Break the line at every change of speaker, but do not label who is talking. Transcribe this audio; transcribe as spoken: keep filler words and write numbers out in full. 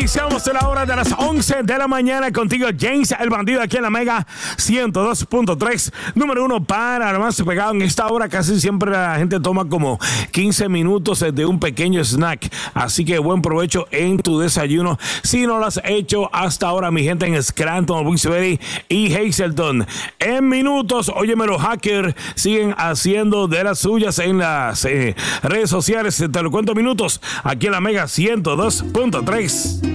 Iniciamos la hora de las once de la mañana contigo, James, el bandido, aquí en la Mega ciento dos punto tres. Número uno para lo más pegado. En esta hora casi siempre la gente toma como quince minutos de un pequeño snack. Así que buen provecho en tu desayuno. Si no lo has hecho hasta ahora, mi gente en Scranton, Wilkes-Barre y Hazleton. En minutos, óyeme, los hackers siguen haciendo de las suyas en las eh, redes sociales. Te lo cuento en minutos aquí en la Mega ciento dos punto tres.